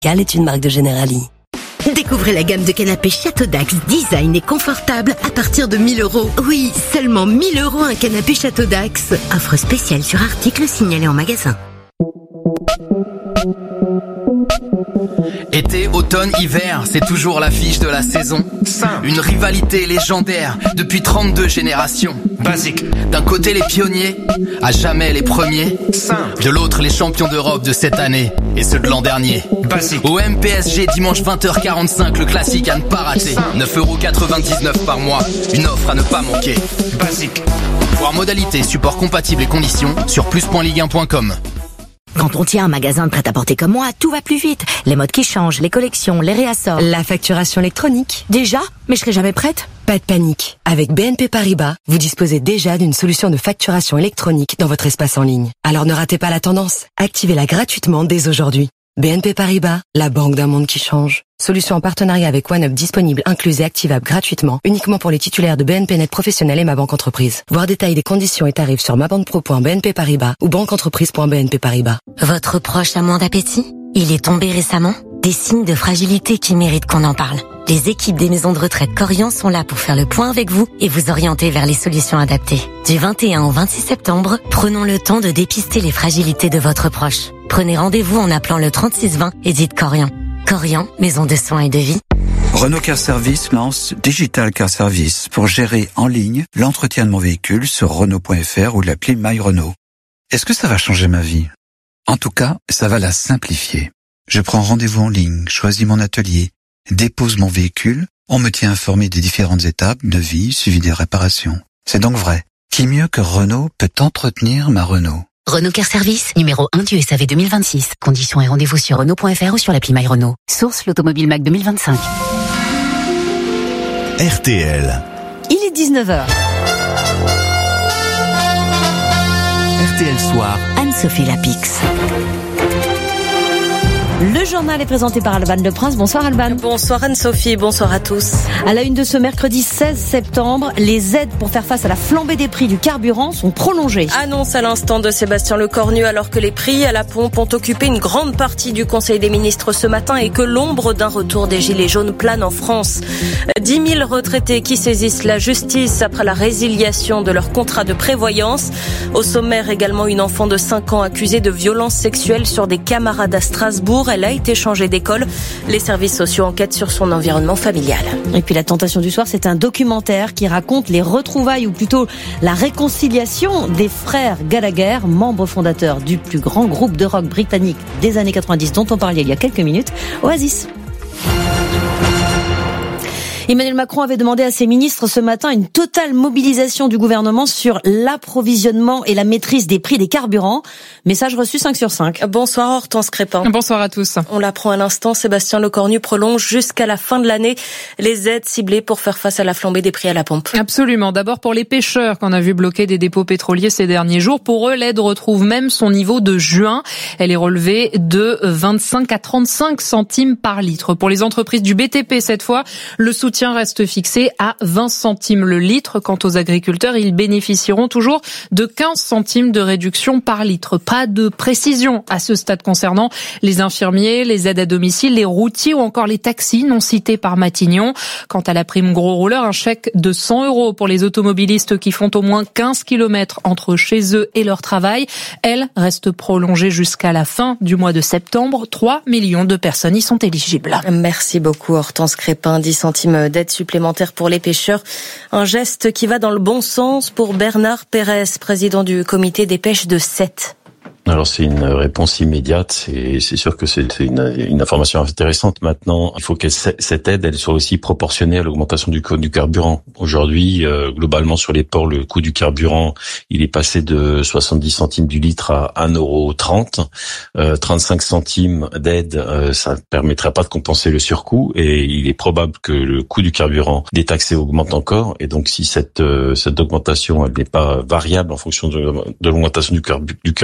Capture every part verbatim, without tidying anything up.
Cal est une marque de Generali. Découvrez la gamme de canapés Château Dax, design et confortable à partir de mille euros. Oui, seulement mille euros un canapé Château Dax. Offre spéciale sur article signalé en magasin. Été, automne, hiver, c'est toujours l'affiche de la saison. Simple. Une rivalité légendaire depuis trente-deux générations. Basique. D'un côté les pionniers, à jamais les premiers. Simple. De l'autre les champions d'Europe de cette année et ceux de l'an dernier. Basique. Au M P S G dimanche vingt heures quarante-cinq, le classique à ne pas rater. neuf euros quatre-vingt-dix-neuf par mois, une offre à ne pas manquer. Basique. Voir modalités, support compatible et conditions sur plus point ligue un point com. Quand on tient un magasin de prêt-à-porter comme moi, tout va plus vite. Les modes qui changent, les collections, les réassorts. La facturation électronique. Déjà ? Mais je serai jamais prête ? Pas de panique. Avec B N P Paribas, vous disposez déjà d'une solution de facturation électronique dans votre espace en ligne. Alors ne ratez pas la tendance. Activez-la gratuitement dès aujourd'hui. B N P Paribas, la banque d'un monde qui change. Solution en partenariat avec OneUp disponible, incluse et activable gratuitement, uniquement pour les titulaires de B N P Net Professionnel et Ma Banque Entreprise. Voir détails des conditions et tarifs sur mabanpro point b n p paribas ou banqueentreprise point b n p paribas. Votre proche a moins d'appétit ? Il est tombé récemment ? Des signes de fragilité qui méritent qu'on en parle. Les équipes des maisons de retraite Corian sont là pour faire le point avec vous et vous orienter vers les solutions adaptées. Du vingt et un au vingt-six septembre, prenons le temps de dépister les fragilités de votre proche. Prenez rendez-vous en appelant le trente-six vingt et dites Corian. Corian, maison de soins et de vie. Renault Car Service lance Digital Car Service pour gérer en ligne l'entretien de mon véhicule sur Renault point F R ou l'appli My Renault. Est-ce que ça va changer ma vie ? En tout cas, ça va la simplifier. Je prends rendez-vous en ligne, choisis mon atelier, dépose mon véhicule, on me tient informé des différentes étapes, devis, suivi des réparations. C'est donc vrai. Qui mieux que Renault peut entretenir ma Renault ? Renault Car Service, numéro un du S A V deux mille vingt-six. Conditions et rendez-vous sur Renault point F R ou sur l'appli My Renault. Source l'Automobile Mac deux mille vingt-cinq. R T L. Il est dix-neuf heures. R T L Soir. Anne-Sophie Lapix. Le journal est présenté par Alban Leprince. Bonsoir Alban. Bonsoir Anne-Sophie, bonsoir à tous. À la une de ce mercredi seize septembre, les aides pour faire face à la flambée des prix du carburant sont prolongées. Annonce à l'instant de Sébastien Lecornu alors que les prix à la pompe ont occupé une grande partie du Conseil des ministres ce matin et que l'ombre d'un retour des gilets jaunes plane en France. dix mille retraités qui saisissent la justice après la résiliation de leur contrat de prévoyance. Au sommaire également une enfant de cinq ans accusée de violences sexuelles sur des camarades à Strasbourg. Elle a été changée d'école. Les services sociaux enquêtent sur son environnement familial. Et puis la tentation du soir, c'est un documentaire qui raconte les retrouvailles ou plutôt la réconciliation des frères Gallagher, membres fondateurs du plus grand groupe de rock britannique des années quatre-vingt-dix dont on parlait il y a quelques minutes, Oasis. Emmanuel Macron avait demandé à ses ministres ce matin une totale mobilisation du gouvernement sur l'approvisionnement et la maîtrise des prix des carburants. Message reçu cinq sur cinq. Bonsoir Hortense Crépin. Bonsoir à tous. On l'apprend à l'instant, Sébastien Lecornu prolonge jusqu'à la fin de l'année les aides ciblées pour faire face à la flambée des prix à la pompe. Absolument. D'abord pour les pêcheurs qu'on a vu bloquer des dépôts pétroliers ces derniers jours. Pour eux, l'aide retrouve même son niveau de juin. Elle est relevée de vingt-cinq à trente-cinq centimes par litre. Pour les entreprises du B T P cette fois, le soutien reste fixé à vingt centimes le litre. Quant aux agriculteurs, ils bénéficieront toujours de quinze centimes de réduction par litre. Pas de précision à ce stade concernant les infirmiers, les aides à domicile, les routiers ou encore les taxis non cités par Matignon. Quant à la prime gros rouleur, un chèque de cent euros pour les automobilistes qui font au moins quinze kilomètres entre chez eux et leur travail. Elle reste prolongée jusqu'à la fin du mois de septembre. trois millions de personnes y sont éligibles. Merci beaucoup Hortense Crépin. dix centimes d'aide supplémentaire pour les pêcheurs. Un geste qui va dans le bon sens pour Bernard Pérez, président du comité des pêches de Sète. Alors c'est une réponse immédiate et c'est sûr que c'est une, une information intéressante. Maintenant, il faut que cette aide elle soit aussi proportionnée à l'augmentation du coût du carburant. Aujourd'hui, euh, globalement sur les ports, le coût du carburant, il est passé de soixante-dix centimes du litre à un euro trente. Euh, trente-cinq centimes d'aide, euh, ça ne permettra pas de compenser le surcoût et il est probable que le coût du carburant détaxé augmente encore. Et donc si cette, euh, cette augmentation elle n'est pas variable en fonction de, de l'augmentation du, carbu- du carburant,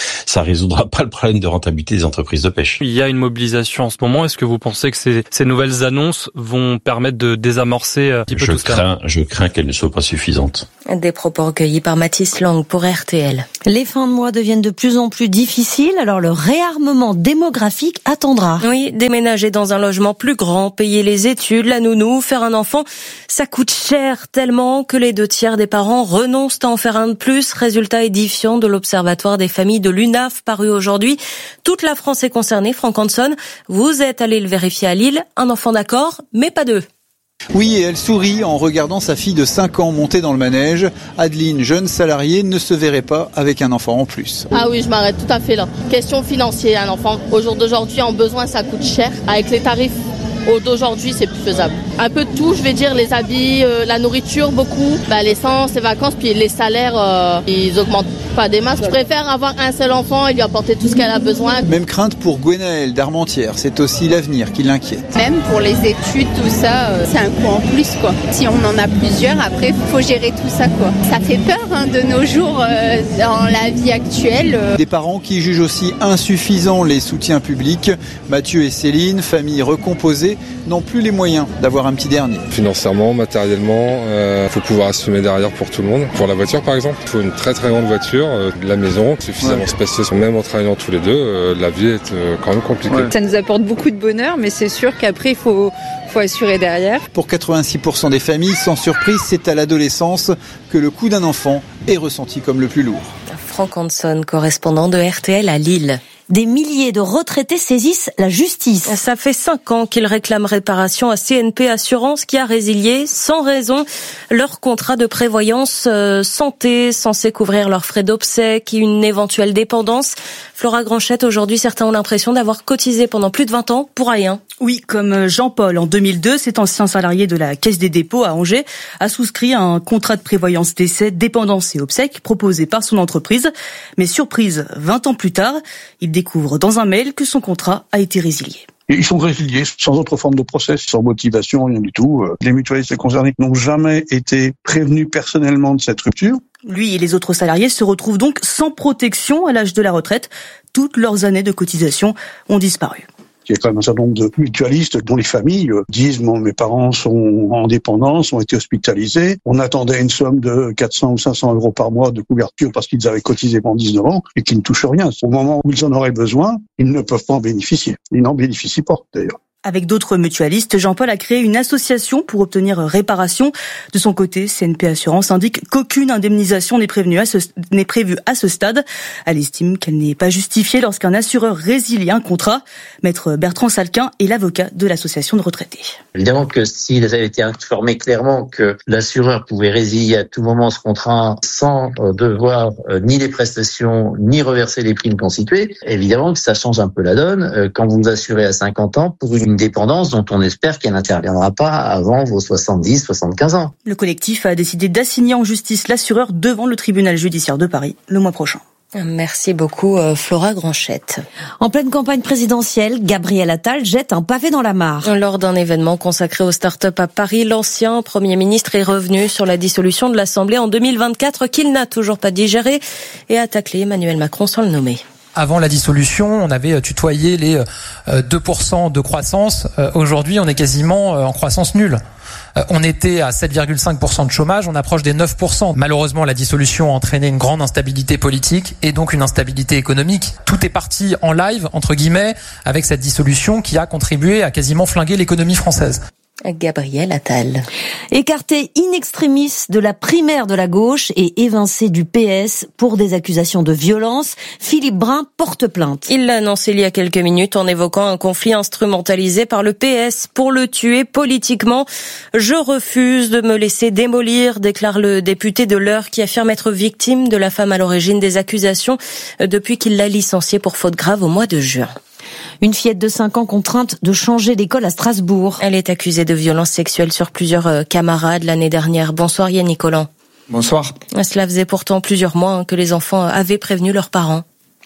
ça résoudra pas le problème de rentabilité des entreprises de pêche. Il y a une mobilisation en ce moment. Est-ce que vous pensez que ces, ces nouvelles annonces vont permettre de désamorcer un petit peu je tout ça ? crains, Je crains qu'elles ne soient pas suffisantes. Des propos recueillis par Mathis Lang pour R T L. Les fins de mois deviennent de plus en plus difficiles, alors le réarmement démographique attendra. Oui, déménager dans un logement plus grand, payer les études, la nounou, faire un enfant, ça coûte cher tellement que les deux tiers des parents renoncent à en faire un de plus. Résultat édifiant de l'Observatoire des familles de l'U N A F paru aujourd'hui. Toute la France est concernée, Franck Hanson. Vous êtes allé le vérifier à Lille. Un enfant d'accord, mais pas deux. Oui, et elle sourit en regardant sa fille de cinq ans monter dans le manège. Adeline, jeune salariée, ne se verrait pas avec un enfant en plus. Ah oui, je m'arrête tout à fait là. Question financière, un enfant au jour d'aujourd'hui en besoin, ça coûte cher. Avec les tarifs d'aujourd'hui, c'est plus faisable. Un peu de tout, je vais dire, les habits, euh, la nourriture, beaucoup, bah, l'essence, les vacances, puis les salaires, euh, ils augmentent pas des masses. Je préfère avoir un seul enfant et lui apporter tout ce qu'elle a besoin. Même crainte pour Gwenaëlle d'Armentières, c'est aussi l'avenir qui l'inquiète. Même pour les études, tout ça, euh, c'est un coût en plus, quoi. Si on en a plusieurs, après, faut gérer tout ça, quoi. Ça fait peur, hein, de nos jours, euh, dans la vie actuelle. Euh. Des parents qui jugent aussi insuffisants les soutiens publics. Mathieu et Céline, famille recomposée, n'ont plus les moyens d'avoir un petit dernier. Financièrement, matériellement, il euh, faut pouvoir assumer derrière pour tout le monde. Pour la voiture par exemple, il faut une très très grande voiture, euh, la maison, suffisamment ouais. spacieuse. Même en travaillant tous les deux, euh, la vie est euh, quand même compliquée. Ouais. Ça nous apporte beaucoup de bonheur, mais c'est sûr qu'après il faut, faut assurer derrière. Pour quatre-vingt-six pour cent des familles, sans surprise, c'est à l'adolescence que le coût d'un enfant est ressenti comme le plus lourd. Franck Hanson, correspondant de R T L à Lille. Des milliers de retraités saisissent la justice. Ça fait cinq ans qu'ils réclament réparation à C N P Assurance qui a résilié sans raison leur contrat de prévoyance euh, santé censé couvrir leurs frais d'obsèques et une éventuelle dépendance. Flora Granchette, aujourd'hui certains ont l'impression d'avoir cotisé pendant plus de vingt ans pour rien. Oui, comme Jean-Paul en deux mille deux, cet ancien salarié de la Caisse des dépôts à Angers a souscrit un contrat de prévoyance décès, dépendance et obsèques proposé par son entreprise. Mais surprise, vingt ans plus tard, il découvre dans un mail que son contrat a été résilié. Et ils sont résiliés sans autre forme de process, sans motivation, rien du tout. Les mutualistes concernés n'ont jamais été prévenus personnellement de cette rupture. Lui et les autres salariés se retrouvent donc sans protection à l'âge de la retraite. Toutes leurs années de cotisation ont disparu. Il y a quand même un certain nombre de mutualistes dont les familles disent « mes parents sont en dépendance, ont été hospitalisés, on attendait une somme de quatre cents ou cinq cents euros par mois de couverture parce qu'ils avaient cotisé pendant dix-neuf ans et qu'ils ne touchent rien. Au moment où ils en auraient besoin, ils ne peuvent pas en bénéficier. Ils n'en bénéficient pas d'ailleurs. » Avec d'autres mutualistes, Jean-Paul a créé une association pour obtenir réparation. De son côté, C N P Assurance indique qu'aucune indemnisation n'est prévue à ce, n'est prévue à ce stade. Elle estime qu'elle n'est pas justifiée lorsqu'un assureur résilie un contrat. Maître Bertrand Salquin est l'avocat de l'association de retraités. Évidemment que s'il avait été informé clairement que l'assureur pouvait résilier à tout moment ce contrat sans devoir euh, ni les prestations ni reverser les primes constituées, évidemment que ça change un peu la donne euh, quand vous vous assurez à cinquante ans pour une une dépendance dont on espère qu'elle n'interviendra pas avant vos soixante-dix, soixante-quinze ans. Le collectif a décidé d'assigner en justice l'assureur devant le tribunal judiciaire de Paris le mois prochain. Merci beaucoup Flora Granchette. En pleine campagne présidentielle, Gabriel Attal jette un pavé dans la mare. Lors d'un événement consacré aux start-up à Paris, l'ancien Premier ministre est revenu sur la dissolution de l'Assemblée en deux mille vingt-quatre qu'il n'a toujours pas digéré et a taclé Emmanuel Macron sans le nommer. Avant la dissolution, on avait tutoyé les deux pour cent de croissance. Aujourd'hui, on est quasiment en croissance nulle. On était à sept virgule cinq pour cent de chômage, on approche des neuf pour cent. Malheureusement, la dissolution a entraîné une grande instabilité politique et donc une instabilité économique. Tout est parti en live, entre guillemets, avec cette dissolution qui a contribué à quasiment flinguer l'économie française. Gabriel Attal. Écarté in extremis de la primaire de la gauche et évincé du P S pour des accusations de violence, Philippe Brun porte plainte. Il l'a annoncé il y a quelques minutes en évoquant un conflit instrumentalisé par le P S pour le tuer politiquement. Je refuse de me laisser démolir, déclare le député de l'Eure qui affirme être victime de la femme à l'origine des accusations depuis qu'il l'a licenciée pour faute grave au mois de juin. Une fillette de cinq ans contrainte de changer d'école à Strasbourg. Elle est accusée de violences sexuelles sur plusieurs camarades l'année dernière. Bonsoir Yannick Collant. Bonsoir. Cela faisait pourtant plusieurs mois que les enfants avaient prévenu leurs parents.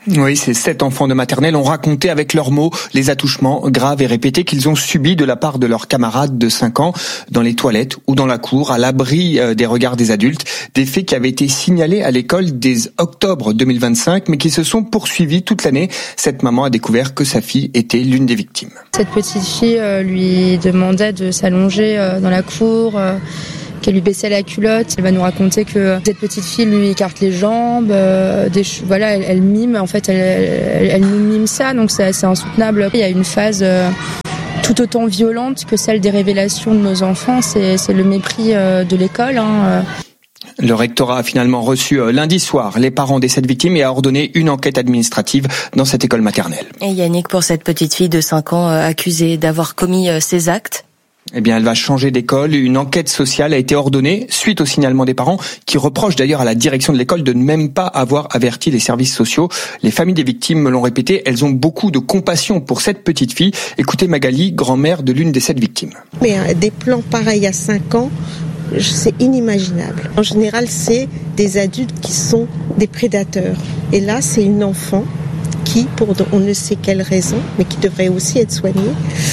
Oui, ces sept enfants de maternelle ont raconté avec leurs mots les attouchements graves et répétés qu'ils ont subis de la part de leurs camarades de cinq ans dans les toilettes ou dans la cour, à l'abri des regards des adultes. Des faits qui avaient été signalés à l'école dès octobre deux mille vingt-cinq, mais qui se sont poursuivis toute l'année. Cette maman a découvert que sa fille était l'une des victimes. Cette petite fille euh, lui demandait de s'allonger euh, dans la cour, euh, qu'elle lui baissait la culotte. Elle va nous raconter que cette petite fille lui écarte les jambes, euh, des, voilà, elle, elle mime, en fait, elle, elle, elle nous mime ça, donc c'est assez insoutenable. Il y a une phase euh, tout autant violente que celle des révélations de nos enfants, c'est, c'est le mépris euh, de l'école. Hein. Le rectorat a finalement reçu lundi soir les parents des sept victimes et a ordonné une enquête administrative dans cette école maternelle. Et Yannick, pour cette petite fille de cinq ans accusée d'avoir commis ces actes, eh bien, elle va changer d'école. Une enquête sociale a été ordonnée suite au signalement des parents qui reprochent d'ailleurs à la direction de l'école de ne même pas avoir averti les services sociaux. Les familles des victimes me l'ont répété, elles ont beaucoup de compassion pour cette petite fille. Écoutez Magali, grand-mère de l'une des sept victimes. Mais des plans pareils à cinq ans, c'est inimaginable. En général, c'est des adultes qui sont des prédateurs. Et là, c'est une enfant qui, pour on ne sait quelle raison, mais qui devrait aussi être soignée,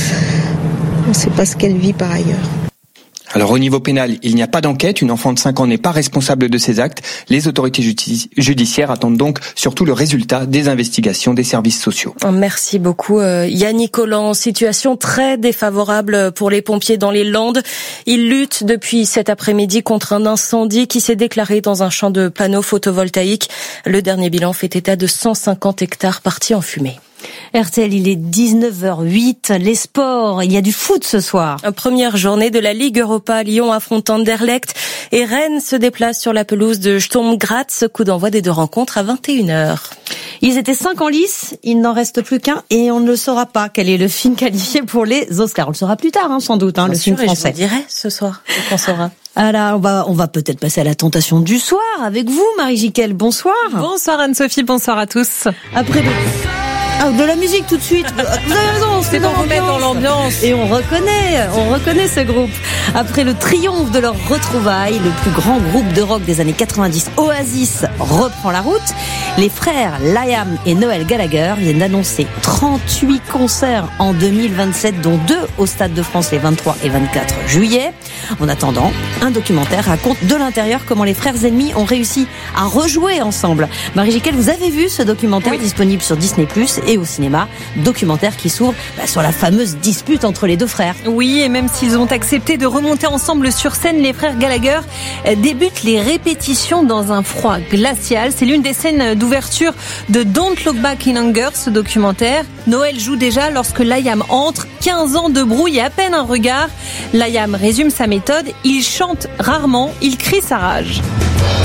on ne sait pas ce qu'elle vit par ailleurs. Alors au niveau pénal, il n'y a pas d'enquête. Une enfant de cinq ans n'est pas responsable de ces actes. Les autorités judi- judiciaires attendent donc surtout le résultat des investigations des services sociaux. Merci beaucoup Yannick Collant. Situation très défavorable pour les pompiers dans les Landes. Ils luttent depuis cet après-midi contre un incendie qui s'est déclaré dans un champ de panneaux photovoltaïques. Le dernier bilan fait état de cent cinquante hectares partis en fumée. R T L, il est dix-neuf heures huit, les sports, il y a du foot ce soir. Première journée de la Ligue Europa, Lyon affronte Anderlecht et Rennes se déplace sur la pelouse de Sturm Graz, coup d'envoi des deux rencontres à vingt et une heures. Ils étaient cinq en lice, il n'en reste plus qu'un et on ne saura pas quel est le film qualifié pour les Oscars. On le saura plus tard, hein, sans doute, hein, le film français. Je vous dirai ce soir qu'on saura. Alors, on va, on va peut-être passer à la tentation du soir avec vous, Marie Jiquel. Bonsoir. Bonsoir Anne-Sophie, bonsoir à tous. Après le... Ah, de la musique tout de suite. Vous avez raison, c'est pour remettre dans l'ambiance. Et on reconnaît, on reconnaît ce groupe. Après le triomphe de leur retrouvaille, le plus grand groupe de rock des années quatre-vingt-dix, Oasis, reprend la route. Les frères Liam et Noel Gallagher viennent d'annoncer trente-huit concerts en deux mille vingt-sept, dont deux au Stade de France les vingt-trois et vingt-quatre juillet. En attendant, un documentaire raconte de l'intérieur comment les frères ennemis ont réussi à rejouer ensemble. Marie Jiquel, vous avez vu ce documentaire, oui, disponible sur Disney plus, et au cinéma, documentaire qui s'ouvre bah, sur la fameuse dispute entre les deux frères. Oui, et même s'ils ont accepté de remonter ensemble sur scène, les frères Gallagher débutent les répétitions dans un froid glacial. C'est l'une des scènes d'ouverture de Don't Look Back in Anger, ce documentaire. Noël joue déjà lorsque Liam entre, quinze ans de brouille et à peine un regard. Liam résume sa méthode, il chante rarement, il crie sa rage.